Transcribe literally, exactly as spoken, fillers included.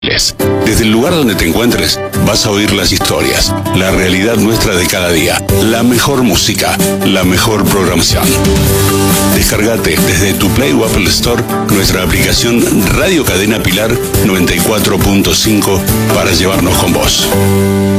Desde el lugar donde te encuentres, vas a oír las historias, la realidad nuestra de cada día, la mejor música, la mejor programación. Descargate desde tu Play o Apple Store nuestra aplicación Radio Cadena Pilar noventa y cuatro punto cinco para llevarnos con vos.